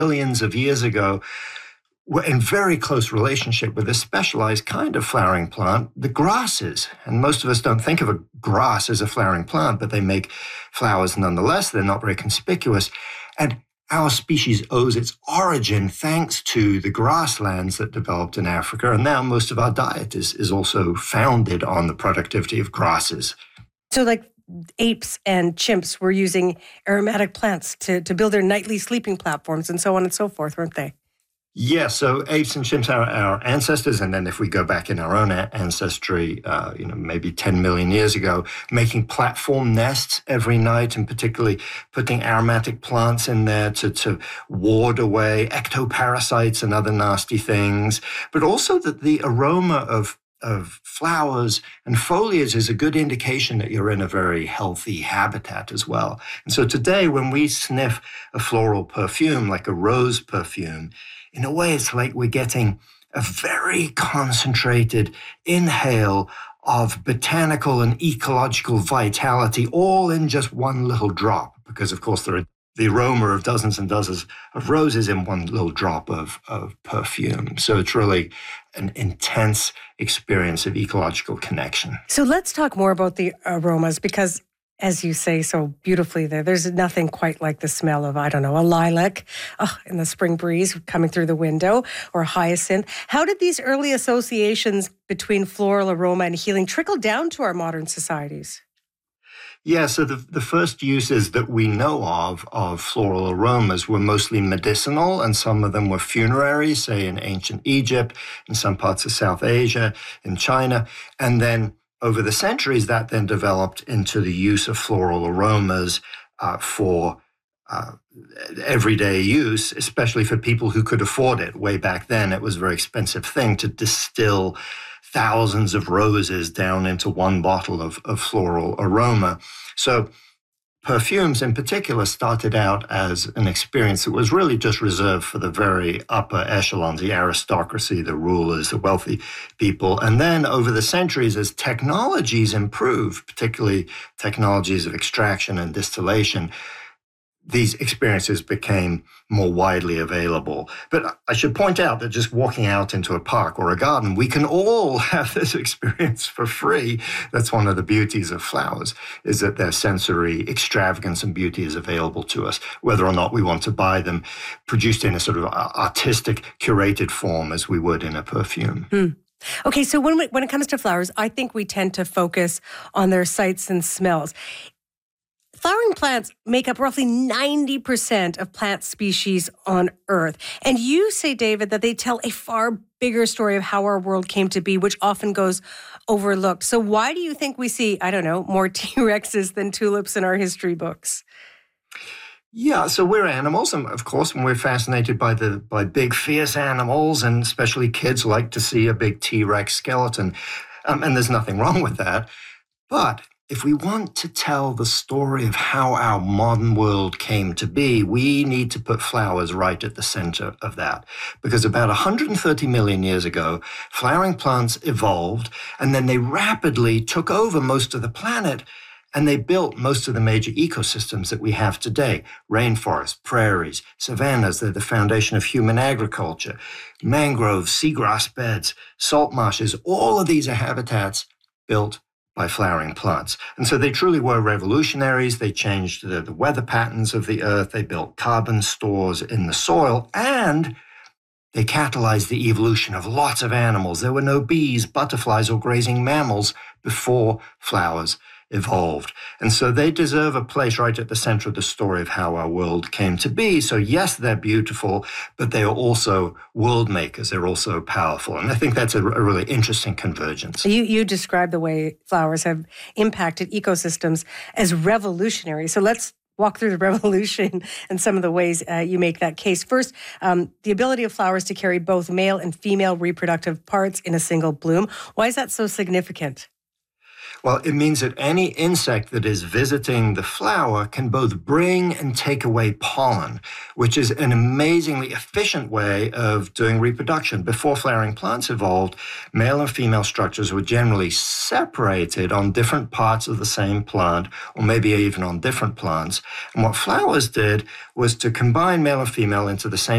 millions of years ago were in very close relationship with a specialized kind of flowering plant, the grasses. And most of us don't think of a grass as a flowering plant, but they make flowers nonetheless. They're not very conspicuous. And our species owes its origin thanks to the grasslands that developed in Africa. And now most of our diet is also founded on the productivity of grasses. So like apes and chimps were using aromatic plants to build their nightly sleeping platforms and so on and so forth, weren't they? Yeah, so apes and chimps are our ancestors, and then if we go back in our own ancestry, maybe 10 million years ago, making platform nests every night, and particularly putting aromatic plants in there to ward away ectoparasites and other nasty things, but also that the aroma of flowers and foliage is a good indication that you're in a very healthy habitat as well. And so today, when we sniff a floral perfume, like a rose perfume, in a way, it's like we're getting a very concentrated inhale of botanical and ecological vitality all in just one little drop, because, of course, there are the aroma of dozens and dozens of roses in one little drop of perfume. So it's really an intense experience of ecological connection. So let's talk more about the aromas, because as you say so beautifully there's nothing quite like the smell of, a lilac in the spring breeze coming through the window, or a hyacinth. How did these early associations between floral aroma and healing trickle down to our modern societies? Yeah, so the first uses that we know of floral aromas were mostly medicinal, and some of them were funerary, say in ancient Egypt, in some parts of South Asia, in China. And then over the centuries, that then developed into the use of floral aromas for everyday use, especially for people who could afford it. Way back then, it was a very expensive thing to distill thousands of roses down into one bottle of floral aroma. So perfumes in particular started out as an experience that was really just reserved for the very upper echelons, the aristocracy, the rulers, the wealthy people. And then over the centuries, as technologies improved, particularly technologies of extraction and distillation, these experiences became more widely available. But I should point out that just walking out into a park or a garden, we can all have this experience for free. That's one of the beauties of flowers, is that their sensory extravagance and beauty is available to us, whether or not we want to buy them produced in a sort of artistic, curated form as we would in a perfume. Okay, so when it comes to flowers, I think we tend to focus on their sights and smells. Flowering plants make up roughly 90% of plant species on Earth. And you say, David, that they tell a far bigger story of how our world came to be, which often goes overlooked. So why do you think we see, more T-Rexes than tulips in our history books? Yeah, so we're animals, and of course, when we're fascinated by big, fierce animals, and especially kids like to see a big T-Rex skeleton, and there's nothing wrong with that. But if we want to tell the story of how our modern world came to be, we need to put flowers right at the center of that. Because about 130 million years ago, flowering plants evolved, and then they rapidly took over most of the planet, and they built most of the major ecosystems that we have today. Rainforests, prairies, savannas, they're the foundation of human agriculture. Mangroves, seagrass beds, salt marshes, all of these are habitats built by flowering plants. And so they truly were revolutionaries. They changed the weather patterns of the earth. They built carbon stores in the soil, and they catalyzed the evolution of lots of animals. There were no bees, butterflies, or grazing mammals before flowers evolved. And so they deserve a place right at the center of the story of how our world came to be. So yes, they're beautiful, but they are also world makers. They're also powerful. And I think that's a really interesting convergence. You describe the way flowers have impacted ecosystems as revolutionary. So let's walk through the revolution and some of the ways you make that case. First, the ability of flowers to carry both male and female reproductive parts in a single bloom. Why is that so significant? Well, it means that any insect that is visiting the flower can both bring and take away pollen, which is an amazingly efficient way of doing reproduction. Before flowering plants evolved, male and female structures were generally separated on different parts of the same plant, or maybe even on different plants. And what flowers did was to combine male and female into the same